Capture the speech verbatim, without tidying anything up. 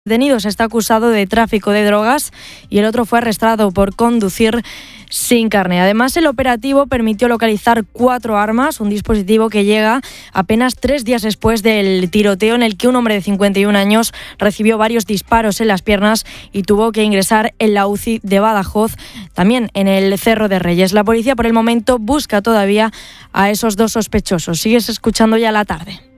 detenido está acusado de tráfico de drogas y el otro fue arrestado por conducir sin carné. Además, el operativo permitió localizar cuatro armas, un dispositivo que llega apenas tres días después del tiroteo en el que un hombre de cincuenta y un años recibió varios disparos en las piernas y tuvo que ingresar en la U C I de Badajoz, también en el Cerro de Reyes. La policía por el momento busca todavía a esos dos sospechosos. Sigues escuchando Ya la tarde.